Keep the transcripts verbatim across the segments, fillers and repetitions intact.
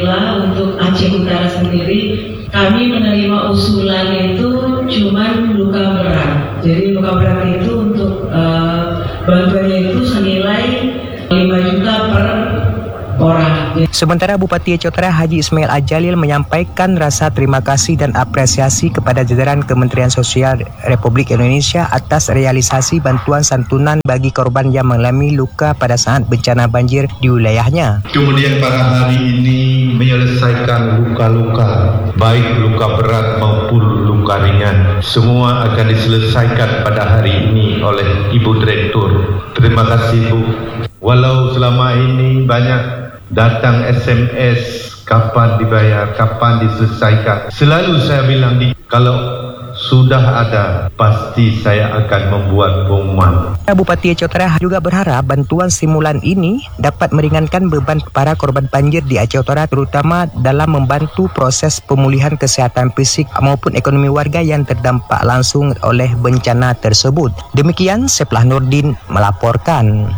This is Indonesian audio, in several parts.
Untuk Aceh Utara sendiri, kami menerima usulan itu cuma luka berat. Jadi luka berat itu untuk uh, bantuannya itu senilai lima juta per orang. Sementara Bupati Aceh Utara Haji Ismail Ajalil menyampaikan rasa terima kasih dan apresiasi kepada jajaran Kementerian Sosial Republik Indonesia atas realisasi bantuan santunan bagi korban yang mengalami luka pada saat bencana banjir di wilayahnya. Kemudian pada hari ini menyelesaikan luka-luka, baik luka berat maupun luka ringan. Semua akan diselesaikan pada hari ini oleh Ibu Direktur. Terima kasih Bu. Walau selama ini banyak datang S M S, kapan dibayar, kapan diselesaikan. Selalu saya bilang, di, kalau sudah ada, pasti saya akan membuat pengumuman. Bupati Aceh Utara juga berharap bantuan stimulan ini dapat meringankan beban para korban banjir di Aceh Utara, terutama dalam membantu proses pemulihan kesehatan fisik maupun ekonomi warga yang terdampak langsung oleh bencana tersebut. Demikian, Seplah Nurdin melaporkan.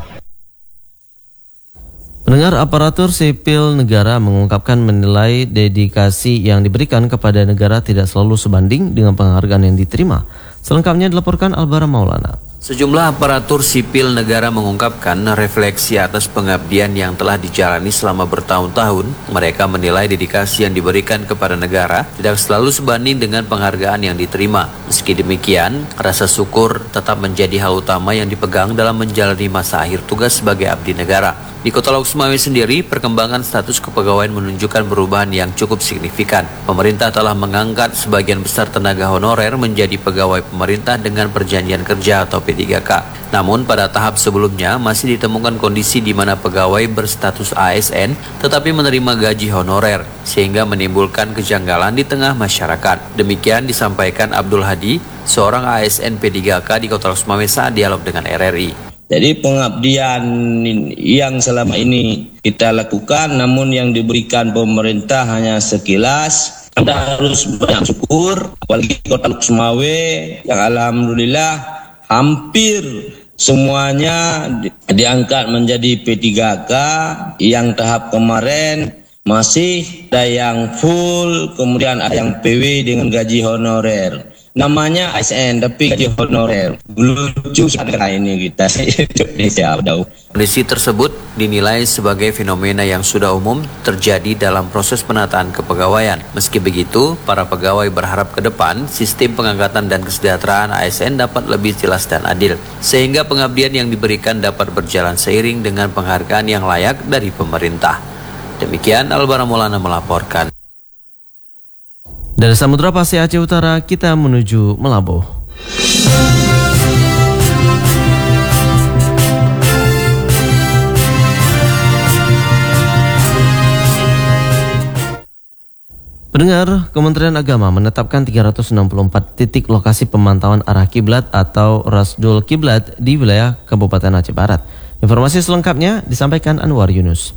Pendengar, aparatur sipil negara mengungkapkan menilai dedikasi yang diberikan kepada negara tidak selalu sebanding dengan penghargaan yang diterima. Selengkapnya dilaporkan Albara Maulana. Sejumlah aparatur sipil negara mengungkapkan refleksi atas pengabdian yang telah dijalani selama bertahun-tahun. Mereka menilai dedikasi yang diberikan kepada negara tidak selalu sebanding dengan penghargaan yang diterima. Meski demikian, rasa syukur tetap menjadi hal utama yang dipegang dalam menjalani masa akhir tugas sebagai abdi negara. Di Kota Lok Sumawe sendiri, perkembangan status kepegawaian menunjukkan perubahan yang cukup signifikan. Pemerintah telah mengangkat sebagian besar tenaga honorer menjadi pegawai pemerintah dengan perjanjian kerja atau P tiga K. Namun pada tahap sebelumnya masih ditemukan kondisi di mana pegawai berstatus A S N tetapi menerima gaji honorer, sehingga menimbulkan kejanggalan di tengah masyarakat. Demikian disampaikan Abdul Hadi, seorang A S N P tiga K di Kota Lok Sumawe saat dialog dengan R R I. Jadi pengabdian yang selama ini kita lakukan, namun yang diberikan pemerintah hanya sekilas. Kita harus banyak syukur, apalagi Kota Lok Sumawe yang alhamdulillah hampir semuanya di- diangkat menjadi P tiga K. Yang tahap kemarin masih ada yang full, kemudian ada yang P W dengan gaji honorer. Namanya A S N tapi gaji honorer. Lucu sekali ini kita Indonesia. Kondisi tersebut dinilai sebagai fenomena yang sudah umum terjadi dalam proses penataan kepegawaian. Meski begitu, para pegawai berharap ke depan sistem pengangkatan dan kesejahteraan A S N dapat lebih jelas dan adil, sehingga pengabdian yang diberikan dapat berjalan seiring dengan penghargaan yang layak dari pemerintah. Demikian Albara Maulana melaporkan. Dari Samudra Pasir Aceh Utara, kita menuju Melabuh. Pendengar, Kementerian Agama menetapkan tiga ratus enam puluh empat titik lokasi pemantauan arah kiblat atau Rasdul Kiblat di wilayah Kabupaten Aceh Barat. Informasi selengkapnya disampaikan Anwar Yunus.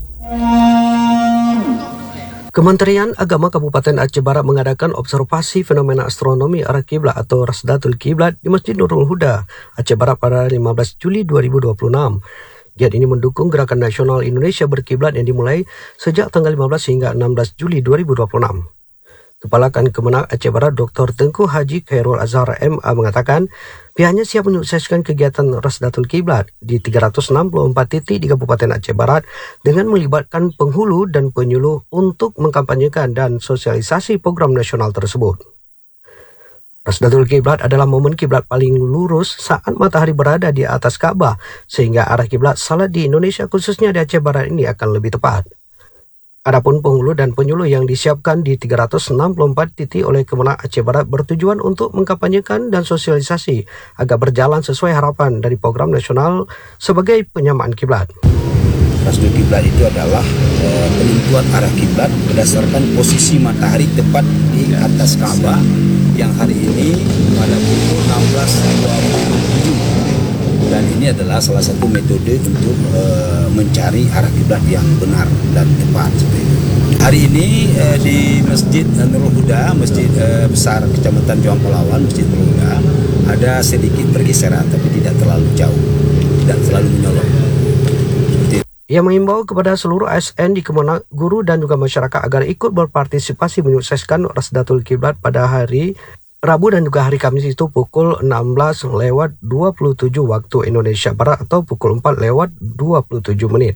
Kementerian Agama Kabupaten Aceh Barat mengadakan observasi fenomena astronomi arah kiblat atau Rasdatul Kiblat di Masjid Nurul Huda, Aceh Barat pada lima belas Juli dua ribu dua puluh enam. Giat ini mendukung Gerakan Nasional Indonesia Berkiblat yang dimulai sejak tanggal lima belas hingga enam belas Juli dua ribu dua puluh enam. Kepala Kan Kemenak Aceh Barat Doktor Tengku Haji Khairul Azhar M A mengatakan pihaknya siap menyukseskan kegiatan Rasdatul Kiblat di tiga ratus enam puluh empat titik di Kabupaten Aceh Barat dengan melibatkan penghulu dan penyuluh untuk mengkampanyekan dan sosialisasi program nasional tersebut. Rasdatul Kiblat adalah momen kiblat paling lurus saat matahari berada di atas Ka'bah, sehingga arah kiblat salat di Indonesia khususnya di Aceh Barat ini akan lebih tepat. Adapun penghulu dan penyuluh yang disiapkan di tiga ratus enam puluh empat titik oleh Kemenak Aceh Barat bertujuan untuk mengkampanyekan dan sosialisasi agar berjalan sesuai harapan dari program nasional sebagai penyamaan kiblat. Rasdul Kiblat itu adalah e, penentuan arah kiblat berdasarkan posisi matahari tepat di atas Ka'bah yang hari ini pada pukul enam belas dua puluh tujuh. Dan ini adalah salah satu metode untuk e, mencari arah kiblat yang benar dan tepat seperti itu. Hari ini e, di Masjid Nurul Huda, Masjid e, besar Kecamatan Juang Palawan, Masjid Nurul Huda, ada sedikit pergeseran tapi tidak terlalu jauh, tidak terlalu menyolong. Ia mengimbau kepada seluruh A S N di Kemenang, guru dan juga masyarakat agar ikut berpartisipasi menyukseskan Rasdatul Kiblat pada hari Rabu dan juga hari Kamis itu pukul enam belas lewat dua puluh tujuh waktu Indonesia Barat atau pukul empat lewat dua puluh tujuh menit.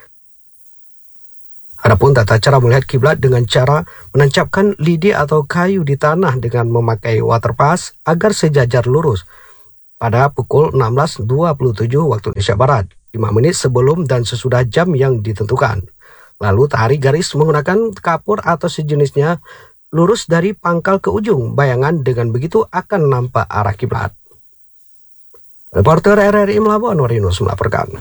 Adapun tata cara melihat kiblat dengan cara menancapkan lidi atau kayu di tanah dengan memakai water pass agar sejajar lurus pada pukul enam belas dua puluh tujuh waktu Indonesia Barat, lima menit sebelum dan sesudah jam yang ditentukan. Lalu tarik garis menggunakan kapur atau sejenisnya lurus dari pangkal ke ujung bayangan, dengan begitu akan nampak arah kiblat. Reporter R R I Melabuh Anwar Yunus melaporkan.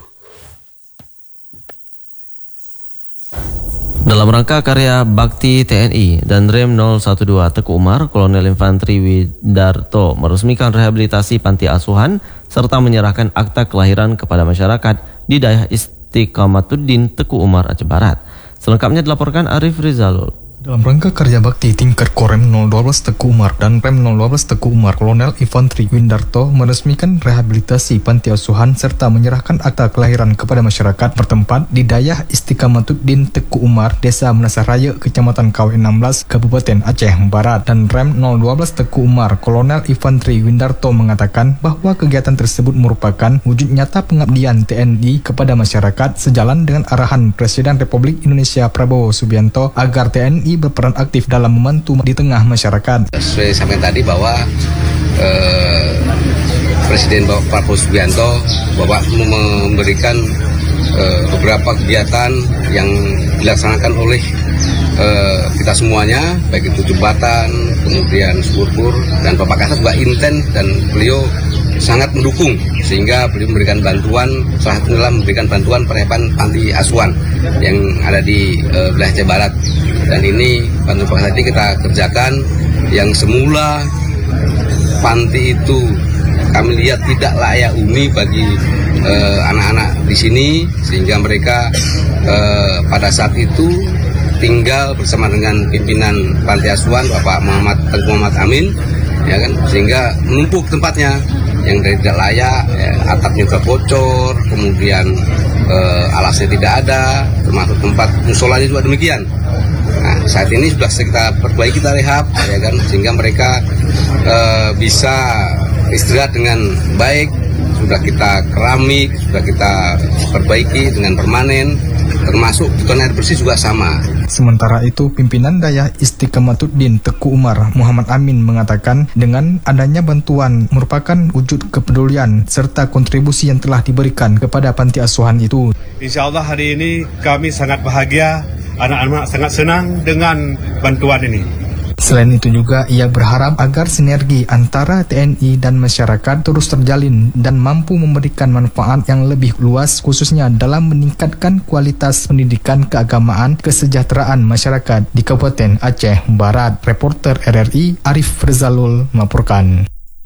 Dalam rangka karya bakti T N I dan Rem nol satu dua Teku Umar, Kolonel Infantri Widarto meresmikan rehabilitasi panti asuhan serta menyerahkan akta kelahiran kepada masyarakat di daerah Istiqamatuddin Teku Umar, Aceh Barat. Selengkapnya dilaporkan Arif Rizalul. Dalam rangka kerja bakti tingkat Korem nol satu dua Teku Umar dan Rem nol satu dua Teku Umar, Kolonel Infantri Widarto meresmikan rehabilitasi panti asuhan serta menyerahkan akta kelahiran kepada masyarakat bertempat di daerah Istiqamatuddin Teku Umar, Desa Menasah Raya, Kecamatan K W enam belas, Kabupaten Aceh Barat. Dan Rem nol satu dua Teku Umar, Kolonel Infantri Widarto mengatakan bahwa kegiatan tersebut merupakan wujud nyata pengabdian T N I kepada masyarakat sejalan dengan arahan Presiden Republik Indonesia Prabowo Subianto agar T N I berperan aktif dalam membantu di tengah masyarakat. Sesuai sampai tadi bahwa eh, Presiden Bapak Prabowo Subianto Bapak memberikan eh, beberapa kegiatan yang dilaksanakan oleh eh, kita semuanya, baik itu jembatan, kemudian subur dan Bapak Kasat juga inten dan beliau sangat mendukung, sehingga beliau memberikan bantuan, salah satunya adalah memberikan bantuan perhepan panti asuhan yang ada di uh, wilayah Aceh Barat. Dan ini bantuan tadi kita kerjakan yang semula panti itu kami lihat tidak layak huni bagi uh, anak-anak di sini, sehingga mereka uh, pada saat itu tinggal bersama dengan pimpinan panti asuhan Bapak Muhammad Tengku Muhammad Amin, ya kan, sehingga menumpuk tempatnya yang dari tidak layak, ya, atapnya juga bocor, kemudian eh, alasnya tidak ada, termasuk tempat musolanya juga demikian. Nah, saat ini sudah kita perbaiki, kita rehab, ya kan, sehingga mereka eh, bisa istirahat dengan baik. Sudah kita keramik, sudah kita perbaiki dengan permanen, termasuk beton air bersih juga sama. Sementara itu, pimpinan daerah Istiqamatuddin Teku Umar, Muhammad Amin, mengatakan dengan adanya bantuan merupakan wujud kepedulian serta kontribusi yang telah diberikan kepada panti asuhan itu. Insya Allah hari ini kami sangat bahagia, anak-anak sangat senang dengan bantuan ini. Selain itu juga ia berharap agar sinergi antara T N I dan masyarakat terus terjalin dan mampu memberikan manfaat yang lebih luas, khususnya dalam meningkatkan kualitas pendidikan keagamaan kesejahteraan masyarakat di Kabupaten Aceh Barat. Reporter R R I Arif Rizalul melaporkan.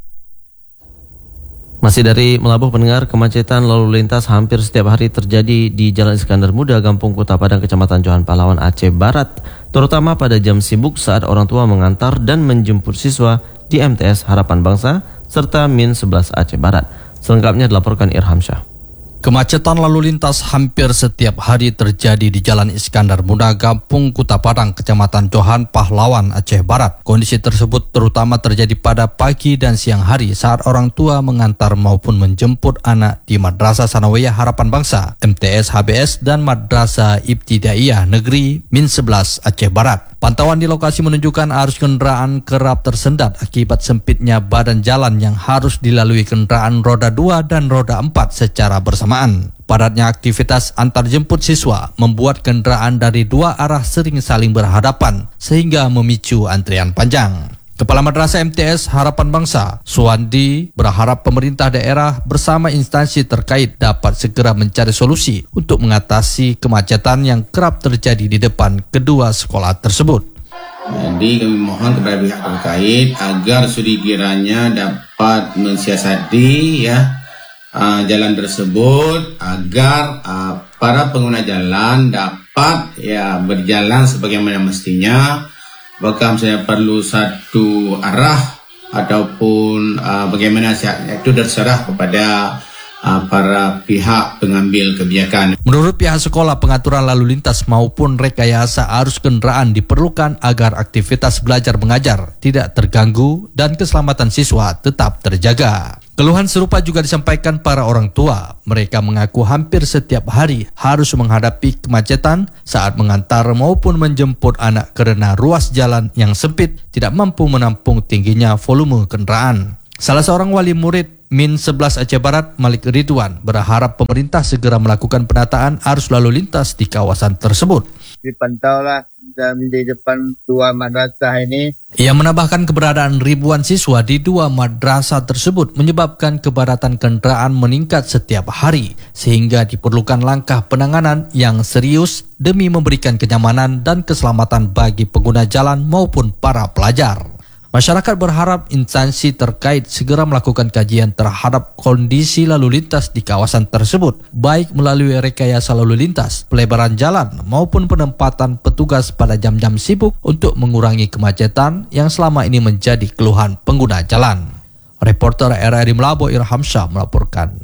Masih dari Melabuh, pendengar, kemacetan lalu lintas hampir setiap hari terjadi di Jalan Iskandar Muda, Kampung Kuta Padang, Kecamatan Johan Pahlawan, Aceh Barat, terutama pada jam sibuk saat orang tua mengantar dan menjemput siswa di M T S Harapan Bangsa serta Min sebelas Aceh Barat. Selengkapnya dilaporkan Irham Syah. Kemacetan lalu lintas hampir setiap hari terjadi di Jalan Iskandar Muda, Kampung Kuta Padang, Kecamatan Johan Pahlawan, Aceh Barat. Kondisi tersebut terutama terjadi pada pagi dan siang hari saat orang tua mengantar maupun menjemput anak di Madrasah Sanawiyah Harapan Bangsa, M T S H B S, dan Madrasah Ibtidaiyah Negeri Min sebelas Aceh Barat. Pantauan di lokasi menunjukkan arus kendaraan kerap tersendat akibat sempitnya badan jalan yang harus dilalui kendaraan roda dua dan roda empat secara bersamaan. Padatnya aktivitas antar jemput siswa membuat kendaraan dari dua arah sering saling berhadapan sehingga memicu antrian panjang. Kepala Madrasah M T S Harapan Bangsa, Suwandi, berharap pemerintah daerah bersama instansi terkait dapat segera mencari solusi untuk mengatasi kemacetan yang kerap terjadi di depan kedua sekolah tersebut. Jadi kami mohon kepada pihak terkait agar sekiranya dapat mensiasati ya uh, jalan tersebut agar uh, para pengguna jalan dapat ya berjalan sebagaimana mestinya. Bahkan saya perlu satu arah ataupun uh, bagaimana itu terserah kepada uh, para pihak pengambil kebijakan. Menurut pihak sekolah, pengaturan lalu lintas maupun rekayasa arus kendaraan diperlukan agar aktivitas belajar mengajar tidak terganggu dan keselamatan siswa tetap terjaga. Keluhan serupa juga disampaikan para orang tua. Mereka mengaku hampir setiap hari harus menghadapi kemacetan saat mengantar maupun menjemput anak karena ruas jalan yang sempit tidak mampu menampung tingginya volume kendaraan. Salah seorang wali murid Min sebelas Aceh Barat, Malik Ridwan, berharap pemerintah segera melakukan penataan arus lalu lintas di kawasan tersebut. Dipantaulah di depan dua madrasah ini. Ia menambahkan keberadaan ribuan siswa di dua madrasah tersebut menyebabkan kepadatan kendaraan meningkat setiap hari, sehingga diperlukan langkah penanganan yang serius demi memberikan kenyamanan dan keselamatan bagi pengguna jalan maupun para pelajar. Masyarakat berharap instansi terkait segera melakukan kajian terhadap kondisi lalu lintas di kawasan tersebut, baik melalui rekayasa lalu lintas, pelebaran jalan, maupun penempatan petugas pada jam-jam sibuk untuk mengurangi kemacetan yang selama ini menjadi keluhan pengguna jalan. Reporter R R I Melabo Irham Shah melaporkan.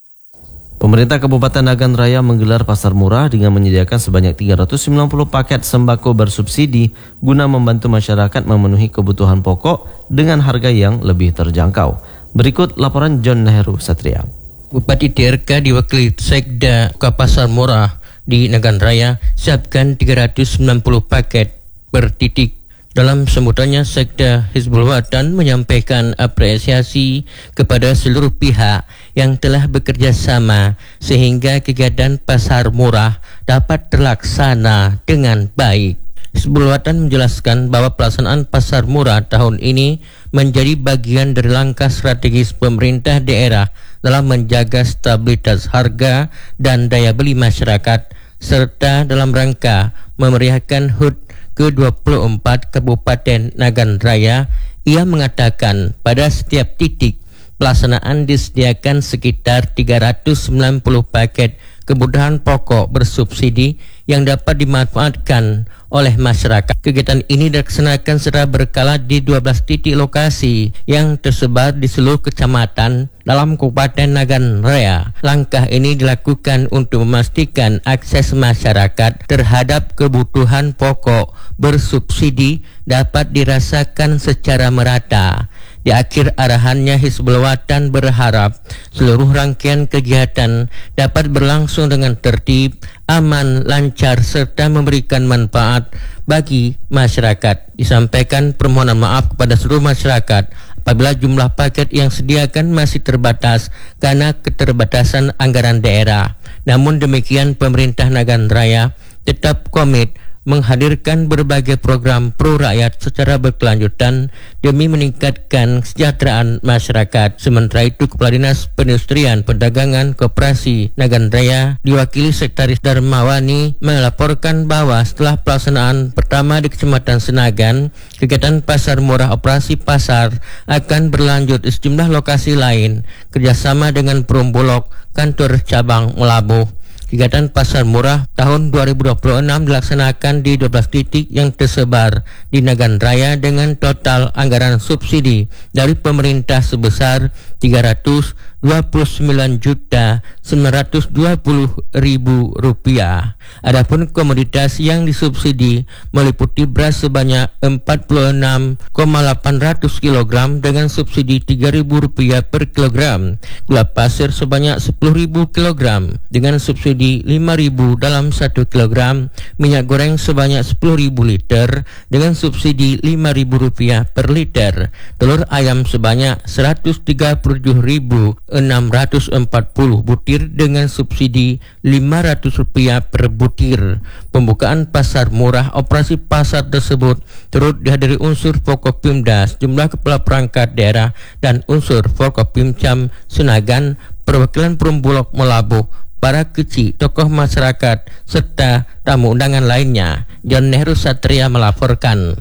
Pemerintah Kabupaten Nagan Raya menggelar pasar murah dengan menyediakan sebanyak tiga ratus sembilan puluh paket sembako bersubsidi guna membantu masyarakat memenuhi kebutuhan pokok dengan harga yang lebih terjangkau. Berikut laporan John Nehru Satria. Bupati D R K diwakili Sekda ke pasar murah di Nagan Raya siapkan tiga ratus sembilan puluh paket per titik. Dalam sambutannya, Sekda Hizbul Watan menyampaikan apresiasi kepada seluruh pihak yang telah bekerja sama sehingga kegiatan pasar murah dapat terlaksana dengan baik. Hizbul Watan menjelaskan bahwa pelaksanaan pasar murah tahun ini menjadi bagian dari langkah strategis pemerintah daerah dalam menjaga stabilitas harga dan daya beli masyarakat serta dalam rangka memeriahkan H U T ke dua puluh empat Kabupaten Nagan Raya. Ia mengatakan pada setiap titik pelaksanaan disediakan sekitar tiga ratus sembilan puluh paket kebutuhan pokok bersubsidi yang dapat dimanfaatkan oleh masyarakat. Kegiatan ini dilaksanakan secara berkala di dua belas titik lokasi yang tersebar di seluruh kecamatan dalam Kabupaten Nagan Raya. Langkah ini dilakukan untuk memastikan akses masyarakat terhadap kebutuhan pokok bersubsidi dapat dirasakan secara merata. Di akhir arahannya, Hizbul Watan berharap seluruh rangkaian kegiatan dapat berlangsung dengan tertib, aman, lancar, serta memberikan manfaat bagi masyarakat. Disampaikan permohonan maaf kepada seluruh masyarakat apabila jumlah paket yang sediakan masih terbatas karena keterbatasan anggaran daerah. Namun demikian, pemerintah Nagan Raya tetap komit menghadirkan berbagai program pro rakyat secara berkelanjutan demi meningkatkan kesejahteraan masyarakat. Sementara itu, Kepala Dinas Perindustrian, Perdagangan, Koperasi Nagan Raya diwakili Sekretaris Darmawani melaporkan bahwa setelah pelaksanaan pertama di Kecamatan Senagan, kegiatan pasar murah operasi pasar akan berlanjut di sejumlah lokasi lain kerjasama dengan Perum Bulog, kantor cabang Melabuh. Kegiatan pasar murah tahun dua ribu dua puluh enam dilaksanakan di dua belas titik yang tersebar di Nagan Raya dengan total anggaran subsidi dari pemerintah sebesar tiga ratus dua puluh sembilan juta sembilan ratus dua puluh ribu rupiah. Adapun komoditas yang disubsidi meliputi beras sebanyak empat puluh enam koma delapan ratus kilogram dengan subsidi tiga ribu rupiah per kilogram, gula pasir sebanyak sepuluh ribu kilogram dengan subsidi lima ribu dalam satu kilogram, minyak goreng sebanyak sepuluh ribu liter dengan subsidi lima ribu rupiah per liter, telur ayam sebanyak seratus tiga puluh tujuh ribu enam ratus empat puluh butir dengan subsidi lima ratus rupiah per butir. Pembukaan pasar murah operasi pasar tersebut turut dihadiri unsur Forkopimda, sejumlah kepala perangkat daerah dan unsur Forkopimcam Senagan, perwakilan Perum Bulog Melabuh, para kecil, tokoh masyarakat, serta tamu undangan lainnya. John Nehru Satria melaporkan.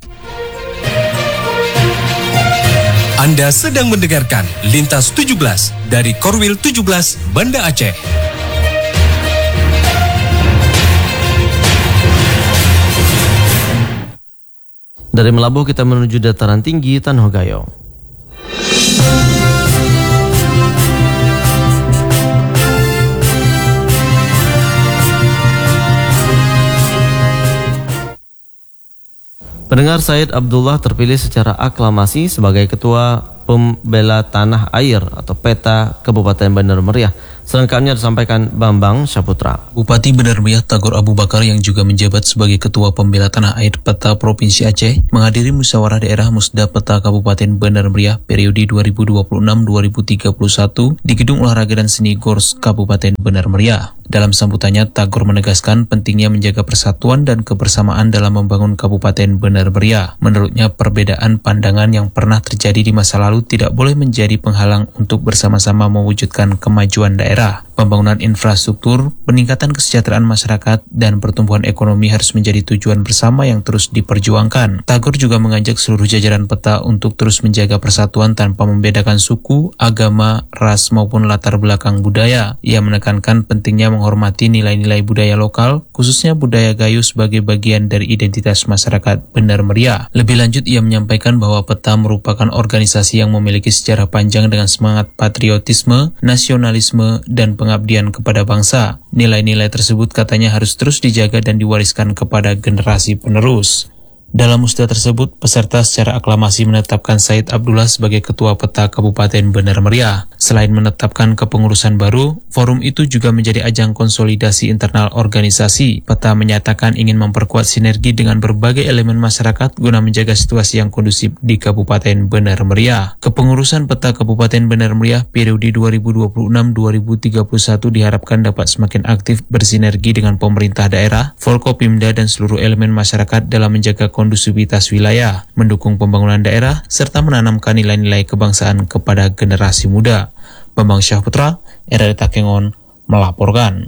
Anda sedang mendengarkan Lintas tujuh belas dari Korwil tujuh belas Banda Aceh. Dari Melabuh kita menuju dataran tinggi Tanah Gayo. Pendengar, Said Abdullah terpilih secara aklamasi sebagai Ketua Pembela Tanah Air atau PETA Kabupaten Bandar Meriah. Selengkapnya disampaikan Bambang Syaputra. Bupati Bandar Meriah Tagor Abu Bakar yang juga menjabat sebagai Ketua Pembela Tanah Air PETA Provinsi Aceh menghadiri musyawarah daerah Musda PETA Kabupaten Bandar Meriah periode dua ribu dua puluh enam sampai dua ribu tiga puluh satu di Gedung Olahraga dan Seni Gors Kabupaten Bandar Meriah. Dalam sambutannya, Tagor menegaskan pentingnya menjaga persatuan dan kebersamaan dalam membangun Kabupaten Bandar Meriah. Menurutnya, perbedaan pandangan yang pernah terjadi di masa lalu tidak boleh menjadi penghalang untuk bersama-sama mewujudkan kemajuan daerah. Pembangunan infrastruktur, peningkatan kesejahteraan masyarakat, dan pertumbuhan ekonomi harus menjadi tujuan bersama yang terus diperjuangkan. Tagor juga mengajak seluruh jajaran PETA untuk terus menjaga persatuan tanpa membedakan suku, agama, ras, maupun latar belakang budaya. Ia menekankan pentingnya menghormati nilai-nilai budaya lokal, khususnya budaya Gayo sebagai bagian dari identitas masyarakat Bandar Meriah. Lebih lanjut, ia menyampaikan bahwa PETA merupakan organisasi yang memiliki sejarah panjang dengan semangat patriotisme, nasionalisme, dan pengabdian kepada bangsa. Nilai-nilai tersebut katanya harus terus dijaga dan diwariskan kepada generasi penerus. Dalam musda tersebut, peserta secara aklamasi menetapkan Said Abdullah sebagai Ketua PETA Kabupaten Bandar Meriah. Selain menetapkan kepengurusan baru, forum itu juga menjadi ajang konsolidasi internal organisasi. PETA menyatakan ingin memperkuat sinergi dengan berbagai elemen masyarakat guna menjaga situasi yang kondusif di Kabupaten Bandar Meriah. Kepengurusan PETA Kabupaten Bandar Meriah periode dua ribu dua puluh enam sampai dua ribu tiga puluh satu diharapkan dapat semakin aktif bersinergi dengan pemerintah daerah, Forkopimda, dan seluruh elemen masyarakat dalam menjaga kondusivitas wilayah, mendukung pembangunan daerah, serta menanamkan nilai-nilai kebangsaan kepada generasi muda. Bambang Syaputra, R R I Takengon, melaporkan.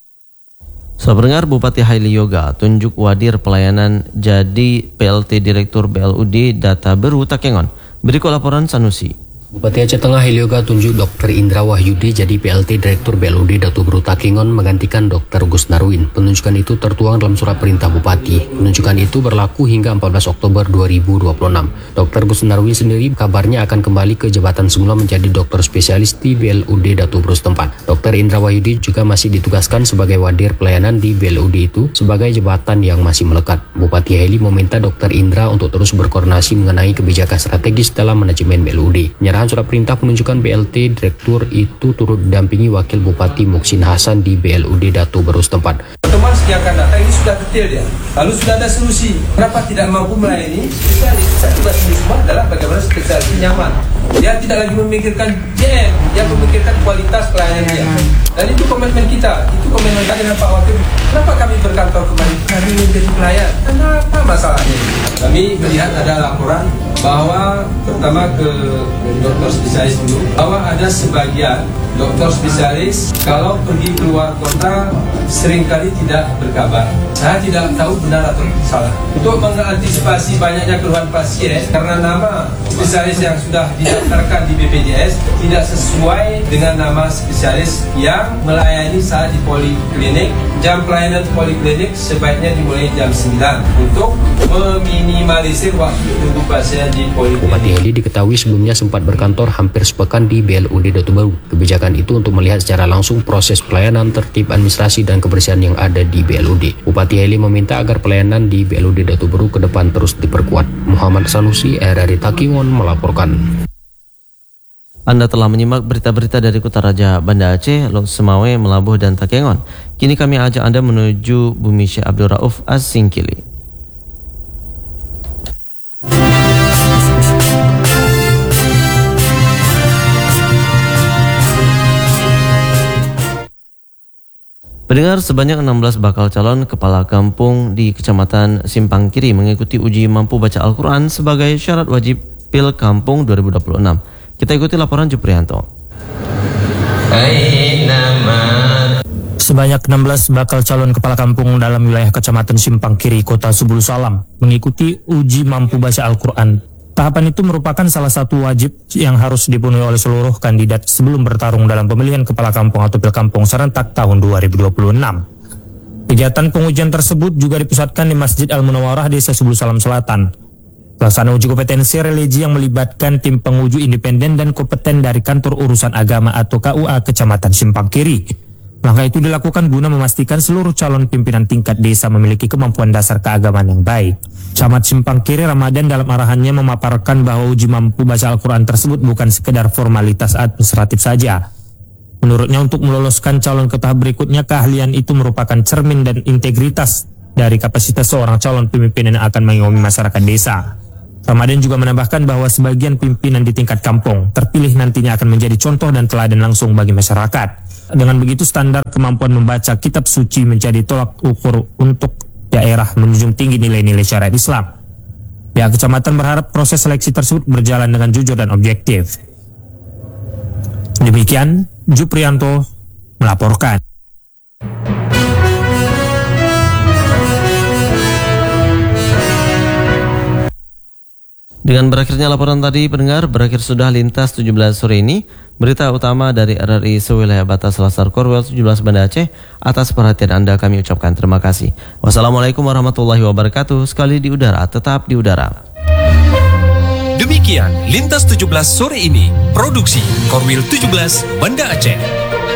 Sahabat pendengar, Bupati Haili Yoga tunjuk wadir pelayanan jadi P L T Direktur B L U D Data Beru Takengon. Berikut laporan Sanusi. Bupati Aceh Tengah Helioga tunjuk Dokter Indra Wahyudi jadi P L T Direktur B L U D Datu Beru Takengon menggantikan Dokter Gus Narwin. Penunjukan itu tertuang dalam surat perintah Bupati. Penunjukan itu berlaku hingga empat belas Oktober dua ribu dua puluh enam. Dokter Gus Narwin sendiri kabarnya akan kembali ke jabatan semula menjadi dokter spesialis di B L U D Datu Beru setempat. Dokter Indra Wahyudi juga masih ditugaskan sebagai wadir pelayanan di B L U D itu sebagai jabatan yang masih melekat. Bupati Heli meminta Dokter Indra untuk terus berkoordinasi mengenai kebijakan strategis dalam manajemen B L U D. Surat perintah penunjukan B L T Direktur itu turut didampingi Wakil Bupati Muksin Hasan di B L U D Datu Beru setempat. Pertemuan yang akan datang ini sudah detail dia. Lalu sudah ada solusi. Kenapa tidak mampu melayani spesialis? Saya tugas ini semua adalah bagaimana spesialis nyaman. Dia tidak lagi memikirkan J M, dia memikirkan kualitas pelayanan dia. Dan itu komitmen kita, itu komitmen kami dengan Pak Wakil. Kenapa kami berkantor kembali? Kami menjadi pelayan. Kenapa masalahnya? Kami melihat ada laporan bahwa pertama ke dokter spesialis dulu, bahwa ada sebagian dokter spesialis kalau pergi keluar kota seringkali tidak berkabar. Saya tidak tahu benar atau salah. Untuk mengantisipasi banyaknya keluhan pasien karena nama spesialis yang sudah didaftarkan di B P J S tidak sesuai dengan nama spesialis yang melayani saat di poliklinik. Jam pelayanan poliklinik sebaiknya dimulai jam sembilan untuk meminimalisir waktu tunggu pasien di poliklinik. Bupati Heli diketahui sebelumnya sempat berkantor hampir sepekan di B L U D Datu Beru. Kebijakan itu untuk melihat secara langsung proses pelayanan, tertib administrasi dan kebersihan yang ada di B L U D. Bupati Heli meminta agar pelayanan di B L U D Datu Beru ke depan terus diperkuat. Muhammad Sanusi, R R I Takengon melaporkan. Anda telah menyimak berita-berita dari Kota Raja Banda Aceh, Lok Semawe, Melabuh, dan Takengon. Kini kami ajak Anda menuju Bumi Syekh Abdul Rauf Az-Singkili. Pendengar, sebanyak enam belas bakal calon kepala kampung di Kecamatan Simpang Kiri mengikuti uji mampu baca Al-Quran sebagai syarat wajib Pil Kampung dua ribu dua puluh enam. Kita ikuti laporan Juprianto. Sebanyak enam belas bakal calon kepala kampung dalam wilayah Kecamatan Simpang Kiri, Kota Subul Salam mengikuti uji mampu baca Al-Quran. Tahapan itu merupakan salah satu wajib yang harus dipenuhi oleh seluruh kandidat sebelum bertarung dalam pemilihan kepala kampung atau Pil Kampung serentak tahun dua ribu dua puluh enam. Kegiatan pengujian tersebut juga dipusatkan di Masjid Al-Munawwarah Desa Subul Salam Selatan. Pelaksanaan uji kompetensi religi yang melibatkan tim penguji independen dan kompeten dari Kantor Urusan Agama atau K U A Kecamatan Simpang Kiri. Langkah itu dilakukan guna memastikan seluruh calon pimpinan tingkat desa memiliki kemampuan dasar keagamaan yang baik. Camat Simpang Kiri Ramadan dalam arahannya memaparkan bahwa uji mampu baca Al-Quran tersebut bukan sekedar formalitas administratif saja. Menurutnya untuk meloloskan calon ke tahap berikutnya, keahlian itu merupakan cermin dan integritas dari kapasitas seorang calon pemimpin yang akan mengayomi masyarakat desa. Ramadan juga menambahkan bahwa sebagian pimpinan di tingkat kampung terpilih nantinya akan menjadi contoh dan teladan langsung bagi masyarakat. Dengan begitu, standar kemampuan membaca kitab suci menjadi tolak ukur untuk daerah menjunjung tinggi nilai-nilai syariat Islam. Pihak kecamatan berharap proses seleksi tersebut berjalan dengan jujur dan objektif. Demikian, Juprianto melaporkan. Dengan berakhirnya laporan tadi, pendengar, berakhir sudah Lintas tujuh belas sore ini. Berita utama dari R R I sewilayah batas Selasar Korwil tujuh belas Banda Aceh. Atas perhatian Anda kami ucapkan terima kasih. Wassalamualaikum warahmatullahi wabarakatuh. Sekali di udara, tetap di udara. Demikian Lintas tujuh belas sore ini. Produksi Korwil tujuh belas Banda Aceh.